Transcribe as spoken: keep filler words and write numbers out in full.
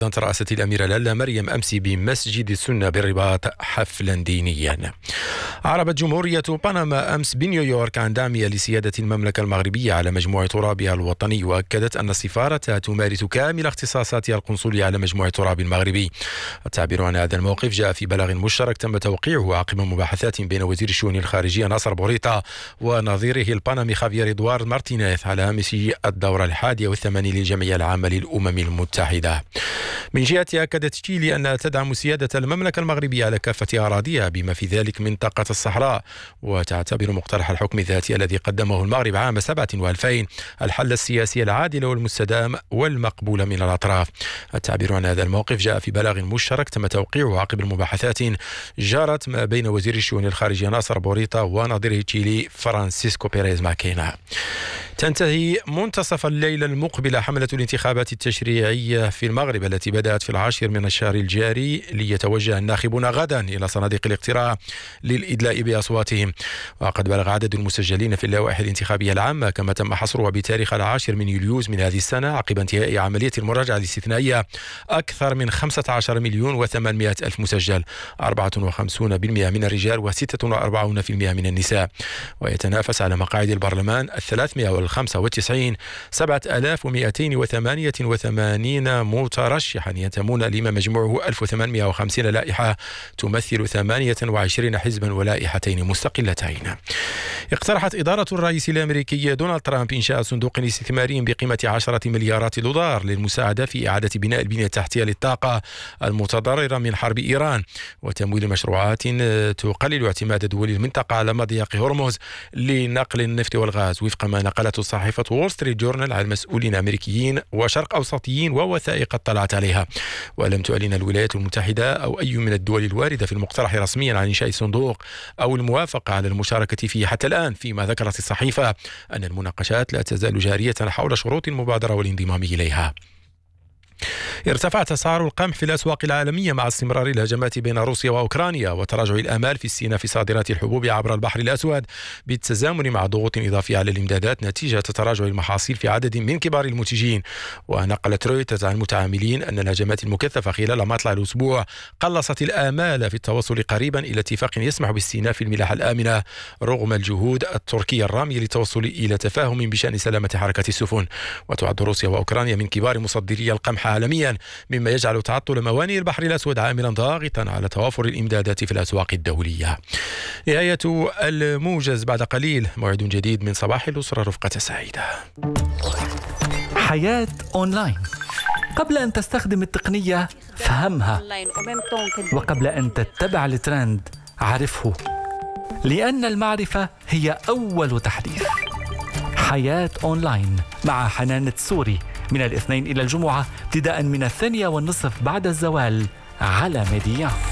رأست الأميرة لالا مريم أمس بمسجد السنة بالرباط حفلا دينيا. أعربت جمهورية بنما أمس بنيويورك عن دعمها لسيادة المملكة المغربية على مجموع ترابها الوطني، وأكدت أن السفارة تمارس كامل اختصاصاتها القنصلية على مجموع تراب المغربي. التعبير عن هذا الموقف جاء في بلاغ مشترك تم توقيعه عقب مباحثات بين وزير الشؤون الخارجية ناصر بوريطة ونظيره البنمي خافير إدوارد مارتينيز على هامش الدورة الحادية والثمانين للجمعية العامة للأمم المتحدة. من جهتها أكدت تشيلي أنها تدعم سيادة المملكة المغربية على كافة أراضيها بما في ذلك منطقة الصحراء، وتعتبر مقترح الحكم الذاتي الذي قدمه المغرب عام سبعة وألفين الحل السياسي العادل والمستدام والمقبول من الأطراف. التعبير عن هذا الموقف جاء في بلاغ مشترك تم توقيعه عقب المباحثات جرت ما بين وزير الشؤون الخارجية ناصر بوريطة ونظيره تشيلي فرانسيسكو بيريز ماكينا. تنتهي منتصف الليلة المقبلة حملة الانتخابات التشريعية في المغرب التي بدأت في العاشر من الشهر الجاري، ليتوجه الناخبون غدا إلى صناديق الاقتراع للإدلاء بأصواتهم. وقد بلغ عدد المسجلين في اللوائح الانتخابية العامة كما تم حصرها بتاريخ العاشر من يوليوز من هذه السنة عقب انتهاء عملية المراجعة الاستثنائية أكثر من خمسة عشر مليون وثمانمائة ألف مسجل، أربعة وخمسين بالمئة من الرجال وستة وأربعين بالمئة من النساء. ويتنافس على مقاعد البرلمان الثلاثمائة وخمسة وتسعين سبعة آلاف ومئتين وثمانية وثمانين مترشحا ينتمون لما مجموعه ألف وثمانمائة وخمسين لائحة تمثل ثمانية وعشرين حزبا ولائحتين مستقلتين. اقترحت إدارة الرئيس الأمريكي دونالد ترامب إنشاء صندوق استثماري بقيمة عشرة مليارات دولار للمساعدة في إعادة بناء البنية التحتية للطاقة المتضررة من حرب إيران وتمويل مشروعات تقلل اعتماد دول المنطقة على مضيق هرمز لنقل النفط والغاز، وفق ما نقلته صحيفة وول ستريت جورنال عن مسؤولين أمريكيين وشرق أوسطيين ووثائق اطلعت عليها. ولم تعلن الولايات المتحدة أو أي من الدول الواردة في المقترح رسميا عن إنشاء صندوق أو الموافقة على المشاركة فيه حتى الآن، فيما ذكرت الصحيفة أن المناقشات لا تزال جارية حول شروط المبادرة والانضمام إليها. ارتفعت أسعار القمح في الأسواق العالمية مع استمرار الهجمات بين روسيا وأوكرانيا وتراجع الآمال في استئناف صادرات الحبوب عبر البحر الأسود بالتزامن مع ضغوط إضافية على الإمدادات نتيجة تراجع المحاصيل في عدد من كبار المنتجين. ونقلت رويترز عن متعاملين أن الهجمات المكثفة خلال مطلع الأسبوع قلصت الآمال في التوصل قريبا إلى اتفاق يسمح باستئناف الملاحة الآمنة رغم الجهود التركية الرامية للتوصل إلى تفاهم بشأن سلامة حركة السفن. وتعد روسيا وأوكرانيا من كبار مصدري القمح عالميا، مما يجعل تعطل موانئ البحر الأسود عاملا ضاغطا على توافر الإمدادات في الأسواق الدولية. نهاية الموجز، بعد قليل موعد جديد من صباح الأسرة، رفقة سعيدة. حياة أونلاين. قبل أن تستخدم التقنية فهمها، وقبل أن تتبع الترند عرفه، لأن المعرفة هي أول تحديث. حياة أونلاين مع حنان التسوري من الاثنين إلى الجمعة ابتداء من الثانية والنصف بعد الزوال على ميديا.